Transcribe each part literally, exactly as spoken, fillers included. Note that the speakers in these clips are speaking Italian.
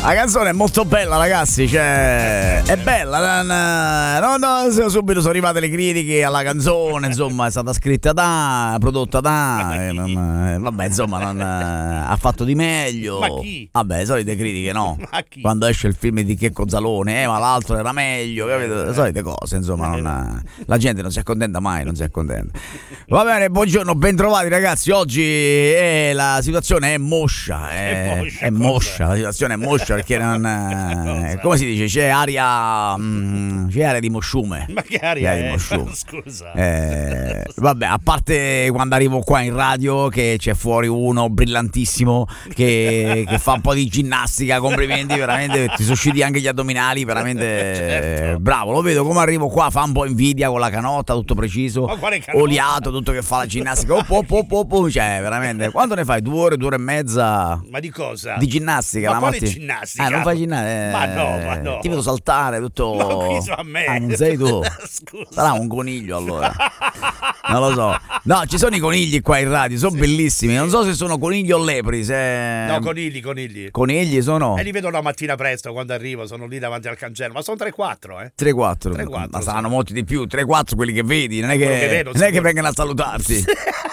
La canzone è molto bella, ragazzi, cioè è bella, no, no, subito sono arrivate le critiche alla canzone, insomma, è stata scritta da, prodotta da, eh, non, vabbè, insomma, non, ha fatto di meglio. Ma chi? Vabbè, solite critiche, no? Ma chi? Quando esce il film di Checco Zalone, eh, ma l'altro era meglio, capito? Le solite cose, insomma, non, la gente non si accontenta mai, non si accontenta. Va bene, buongiorno, bentrovati ragazzi, oggi è, la situazione è moscia, è, È moscia, è moscia, la situazione è moscia perché non, eh, come si dice, c'è aria, mh, c'è aria di mosciume. Ma che aria Di è? mosciume. Scusa. Eh, vabbè, a parte quando arrivo qua in radio che c'è fuori uno brillantissimo che, che fa un po' di ginnastica, complimenti, veramente, ti sono usciti anche gli addominali, veramente Certo. bravo, lo vedo come arrivo qua, fa un po' invidia con la canotta, tutto preciso, Ma quale canotta? oliato, tutto che fa la ginnastica, oh, oh, oh, oh, oh, cioè veramente, quanto ne fai? Due ore, due ore e mezza Ma di cosa? di ginnastica? Ma la quale mattina? ginnastica? Ah, non fai ginnastica? Ma no, ma no. Ti vedo saltare tutto. Ma qui sono a me. Ah, non sei tu. Scusa. Sarà un coniglio allora. Non lo so. No, ci sono i conigli qua in radio, sono Sì, bellissimi. sì. Non so se sono conigli o lepri. Se... No, conigli, conigli. Conigli sono E li vedo la mattina presto quando arrivo, sono lì davanti al cancello, ma sono tre quattro, eh. tre quattro. tre quattro, Ma saranno sì. molti di più. tre quattro quelli che vedi. Non è che, Quello che vedo, non è che sicuro. vengono a salutarti.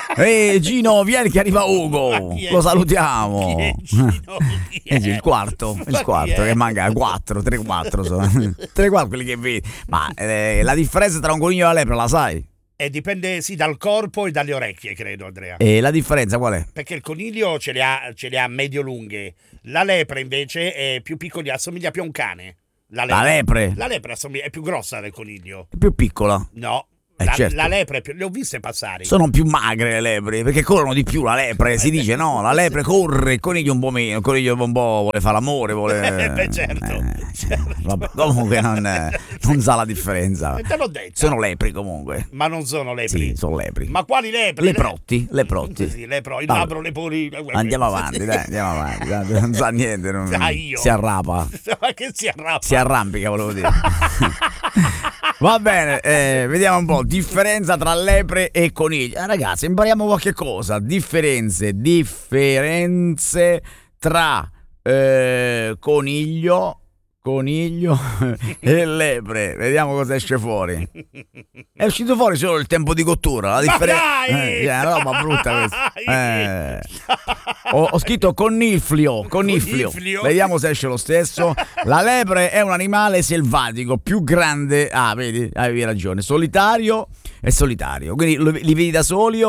Ehi Gino, vieni che arriva Ugo. Ma chi è? Lo salutiamo. Chi è Gino? Chi è? Eh sì, il quarto, Ma il chi quarto è? che manca, quattro, tre quattro sono. tre quattro quelli che vedi. Ma eh, la differenza tra un coniglio e la lepre la sai? E dipende sì dal corpo e dalle orecchie, credo, Andrea. E la differenza qual è? Perché il coniglio ce le ha, ce le ha medio-lunghe, la lepre invece è più piccola, assomiglia più a un cane. La lepre? La lepre assomiglia, è più grossa del coniglio. È più piccola. No, Eh, la, certo. la lepre è più, le ho viste passare. Sono più magre le lepri, perché corrono di più la lepre, si dice no, la lepre corre, il coniglio un po' meno, il coniglio un po' vuole fare l'amore, vuole... Eh, beh, certo. Eh, Certo. Vabbè, comunque non, non sa la differenza. Eh, te l'ho detto. Sono lepri comunque. Ma non sono lepri. Sì, sono lepri. Ma quali lepri? Leprotti, leprotti. Sì, lepro, il Vabbè. labbro, lepori. Andiamo avanti, dai, andiamo avanti. dai, Non sa niente, non, Dai, io. si arrapa. Ma che si arrabba? Si arrampica, volevo dire. Va bene, eh, vediamo un po'. Differenza tra lepre e conigli. Ah, ragazzi, impariamo qualche cosa. Differenze, differenze tra eh, coniglio, coniglio e lepre. Vediamo cosa esce fuori. È uscito fuori solo il tempo di cottura. La differenza. dai! Eh, è una roba brutta questa. Eh. Ho, ho scritto conniflio, conniflio. Conniflio. Vediamo se esce lo stesso. La lepre è un animale selvatico più grande. Ah, vedi, avevi ragione. Solitario e solitario. Quindi lo- li vedi da soli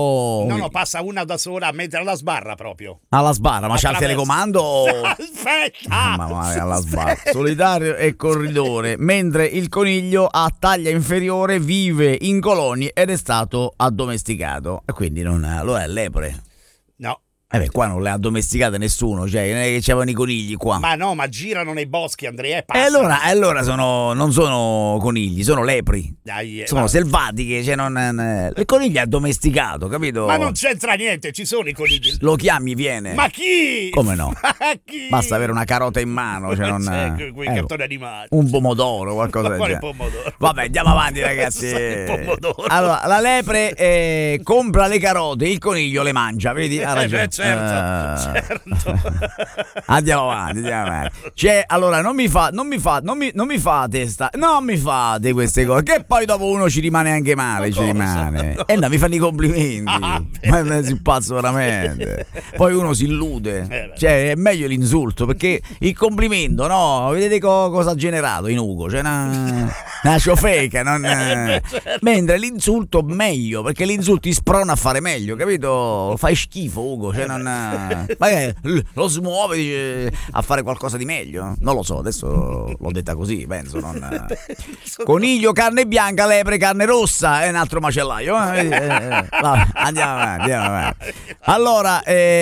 o No, no, passa una da sola a mettere alla sbarra proprio. alla sbarra? Ma c'ha il Attraverso. telecomando o... Aspetta! Mamma mia, alla sbarra. Solitario e corridore. Mentre il coniglio ha taglia inferiore, vive in colonie ed è stato addomesticato. E quindi non allora è lepre. No, Eh beh, qua non le ha addomesticate nessuno, cioè non è che c'avevano i conigli qua. ma no, ma girano nei boschi, Andrea, e E passano. allora, e allora sono, non sono conigli, sono lepri. Dai, eh, Sono ma, selvatiche, cioè non, eh, il coniglio è addomesticato, capito? ma non c'entra niente, ci sono i conigli. Lo chiami, viene. Ma chi? Come no? Ma chi? Basta avere una carota in mano, cioè non... C'è que- quei eh, cartoni animati. un pomodoro, qualcosa Ma del quale genere. pomodoro? Vabbè, andiamo avanti ragazzi. Il pomodoro. Allora, la lepre eh, compra le carote, il coniglio le mangia, vedi? Ha Eh, ragione. beh, certo, Eh, certo. Andiamo avanti, andiamo avanti. Cioè, allora, non mi fa, non mi fa, non mi, non mi fate sta, non mi fate queste cose, che poi dopo uno ci rimane anche male, ci cosa? rimane. E no, mi fanno i complimenti. Ah, Ma me si pazzo veramente. Poi uno si illude. Eh, Cioè, è meglio l'insulto, perché il complimento, no? Vedete co- cosa ha generato in Ugo? C'è una, una ciofeca, non... Eh, beh, certo. Mentre l'insulto meglio, perché l'insulto ti sprona a fare meglio, capito? Fai schifo, Ugo, cioè non... magari lo smuove dice, a fare qualcosa di meglio. Non lo so, adesso l'ho detta così, penso. Non... Coniglio, carne bianca, lepre, carne rossa. È un altro macellaio. eh, eh, eh. Vabbè, andiamo avanti, andiamo avanti. Allora,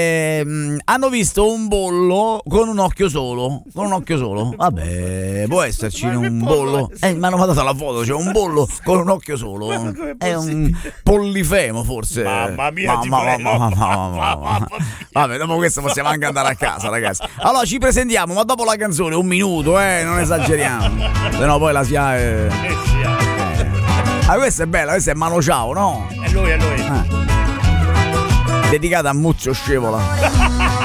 ehm, hanno visto un bollo con un occhio solo. Con un occhio solo. Vabbè, può esserci Ma che un pollo bollo. è? Eh, mi hanno mandato la foto, c'è un bollo con un occhio solo. Ma com'è È un possibile? pollifemo, forse. Mamma mia, ti mamma, prego. mamma, mamma, mamma. Mamma mia. Vabbè, dopo questo possiamo anche andare a casa, ragazzi. Allora ci presentiamo, ma dopo la canzone, un minuto, eh, non esageriamo. Se no poi la si ha. Eh. Eh, sì, eh. Ah, questa è bella, questa è Mano Ciao, no? È lui, è lui. Eh. Dedicata a Muzio Scevola.